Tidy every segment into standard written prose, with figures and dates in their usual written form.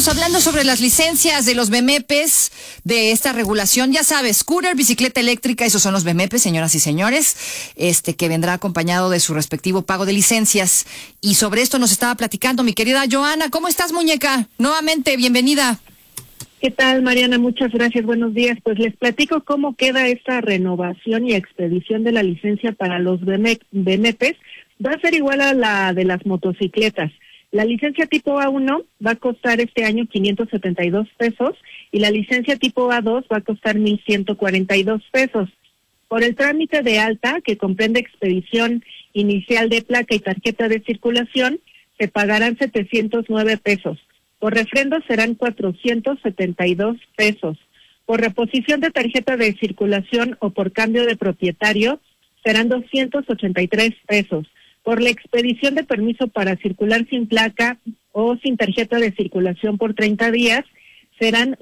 Estamos hablando sobre las licencias de los BMPs, de esta regulación. Ya sabes, scooter, bicicleta eléctrica, esos son los BMPs, señoras y señores, que vendrá acompañado de su respectivo pago de licencias. Y sobre esto nos estaba platicando mi querida Joana. ¿Cómo estás, muñeca? Nuevamente, bienvenida. ¿Qué tal, Mariana? Muchas gracias, buenos días. Pues les platico cómo queda esta renovación y expedición de la licencia para los BMPs. Va a ser igual a la de las motocicletas. La licencia tipo A1 va a costar este año 572 pesos y la licencia tipo A2 va a costar 1,142 pesos. Por el trámite de alta, que comprende expedición inicial de placa y tarjeta de circulación, se pagarán 709 pesos. Por refrendo serán 472 pesos. Por reposición de tarjeta de circulación o por cambio de propietario serán 283 pesos. Por la expedición de permiso para circular sin placa o sin tarjeta de circulación por 30 días serán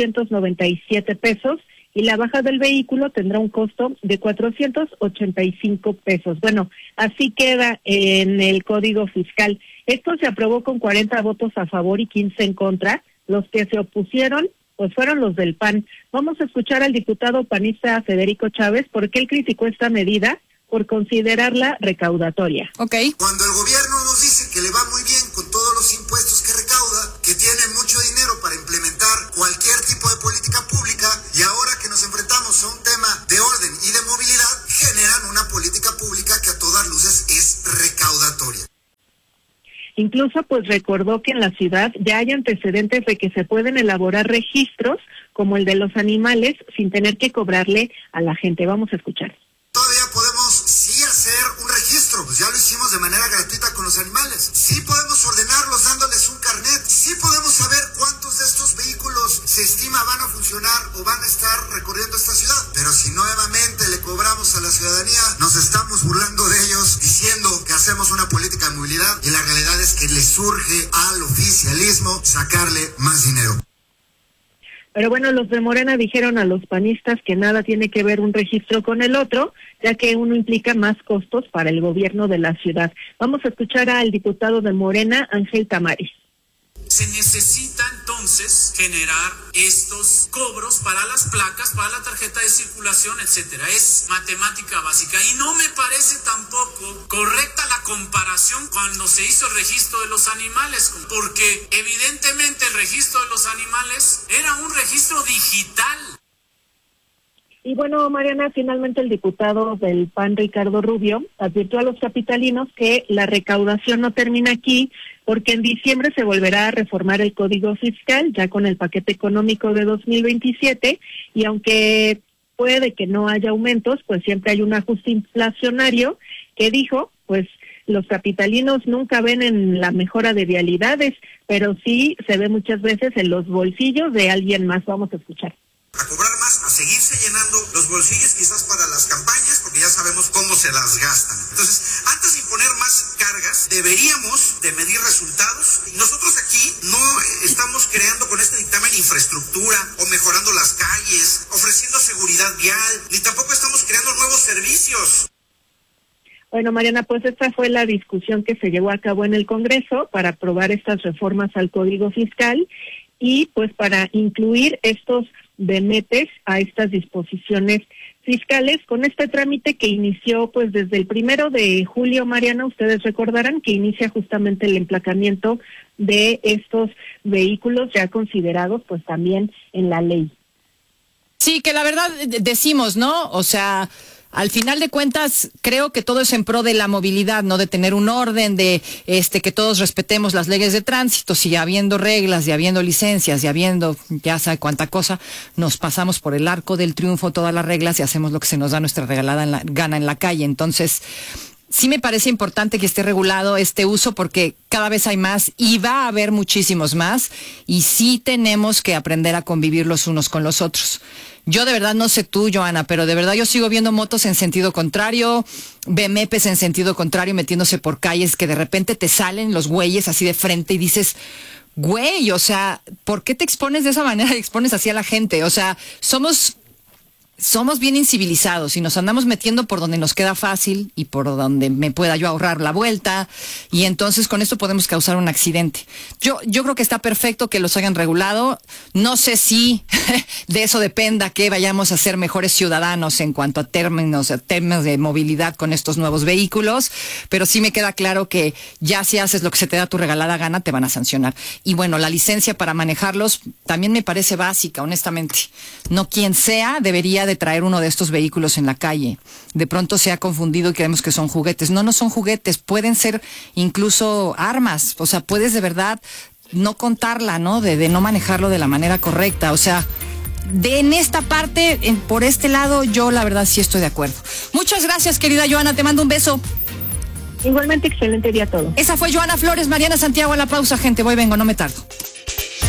297 pesos y la baja del vehículo tendrá un costo de 485 pesos. Bueno, así queda en el Código Fiscal. Esto se aprobó con 40 votos a favor y 15 en contra. Los que se opusieron pues fueron los del PAN. Vamos a escuchar al diputado panista Federico Chávez porque él criticó esta medida por considerarla recaudatoria. Okay. Cuando el gobierno nos dice que le va muy bien con todos los impuestos que recauda, que tiene mucho dinero para implementar cualquier tipo de política pública, y ahora que nos enfrentamos a un tema de orden y de movilidad, generan una política pública que a todas luces es recaudatoria. Incluso pues recordó que en la ciudad ya hay antecedentes de que se pueden elaborar registros como el de los animales sin tener que cobrarle a la gente. Vamos a escuchar. Todavía podemos sí hacer un registro, pues ya lo hicimos de manera gratuita con los animales. Sí podemos ordenarlos dándoles un carnet. Sí podemos saber cuántos de estos vehículos se estima van a funcionar o van a estar recorriendo esta ciudad. Pero si nuevamente le cobramos a la ciudadanía, nos estamos burlando de ellos diciendo que hacemos una política de movilidad y la realidad es que le surge al oficialismo sacarle más dinero. Pero bueno, los de Morena dijeron a los panistas que nada tiene que ver un registro con el otro, ya que uno implica más costos para el gobierno de la ciudad. Vamos a escuchar al diputado de Morena, Ángel Tamares. Se necesita entonces generar estos cobros para las placas, para la tarjeta de circulación, etcétera. Es matemática básica y no me parece tampoco correcta la comparación cuando se hizo el registro de los animales, porque evidentemente el registro de los animales era un registro digital. Y bueno, Mariana, finalmente el diputado del PAN, Ricardo Rubio, advirtió a los capitalinos que la recaudación no termina aquí, porque en diciembre se volverá a reformar el Código Fiscal, ya con el paquete económico de 2027, y aunque puede que no haya aumentos, pues siempre hay un ajuste inflacionario, que dijo, pues los capitalinos nunca ven en la mejora de vialidades, pero sí se ve muchas veces en los bolsillos de alguien más. Vamos a escuchar. A cobrar más, a seguirse llenando los bolsillos quizás para las campañas, porque ya sabemos cómo se las gastan. Entonces, antes de imponer más cargas, deberíamos de medir resultados. Nosotros aquí no estamos creando con este dictamen infraestructura o mejorando las calles, ofreciendo seguridad vial, ni tampoco estamos creando nuevos servicios. Bueno, Mariana, pues esta fue la discusión que se llevó a cabo en el Congreso para aprobar estas reformas al Código Fiscal y pues para incluir estos BMPs a estas disposiciones fiscales con este trámite que inició pues desde el 1 de julio, Mariana, ustedes recordarán que inicia justamente el emplacamiento de estos vehículos ya considerados pues también en la ley. Sí, que la verdad decimos, ¿no? O sea, al final de cuentas, creo que todo es en pro de la movilidad, ¿no? De tener un orden, de que todos respetemos las leyes de tránsito. Si habiendo reglas, y habiendo licencias, y habiendo ya sabe cuánta cosa, nos pasamos por el arco del triunfo todas las reglas y hacemos lo que se nos da nuestra regalada gana en la calle. Entonces, sí me parece importante que esté regulado este uso porque cada vez hay más y va a haber muchísimos más y sí tenemos que aprender a convivir los unos con los otros. Yo de verdad no sé tú, Joana, pero de verdad yo sigo viendo motos en sentido contrario, BMPs en sentido contrario metiéndose por calles que de repente te salen los güeyes así de frente y dices, güey, o sea, ¿por qué te expones de esa manera y expones así a la gente? O sea, somos somos bien incivilizados y nos andamos metiendo por donde nos queda fácil y por donde me pueda yo ahorrar la vuelta, y entonces con esto podemos causar un accidente. Yo creo que está perfecto que los hayan regulado. No sé si de eso dependa que vayamos a ser mejores ciudadanos en cuanto a términos de movilidad con estos nuevos vehículos, pero sí me queda claro que ya si haces lo que se te da tu regalada gana, te van a sancionar. Y bueno, la licencia para manejarlos también me parece básica, honestamente. No quien sea debería de traer uno de estos vehículos en la calle. De pronto se ha confundido y creemos que son juguetes. No son juguetes, pueden ser incluso armas. O sea, puedes de verdad no contarla, ¿no? De no manejarlo de la manera correcta. O sea, en esta parte, por este lado, yo la verdad sí estoy de acuerdo. Muchas gracias, querida Joana, te mando un beso. Igualmente, excelente día a todos. Esa fue Joana Flores. Mariana Santiago a la pausa, gente. Voy, vengo, no me tardo.